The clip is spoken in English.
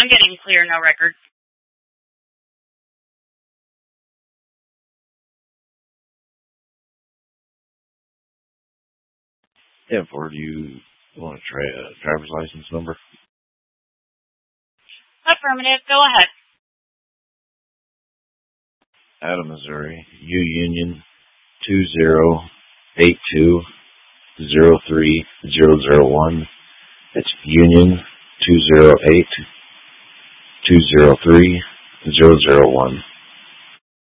getting clear, no record. Yeah, Ford, you want to try a driver's license number? Affirmative. Go ahead. Out of Missouri, U Union 2082030001. It's Union 2082030001.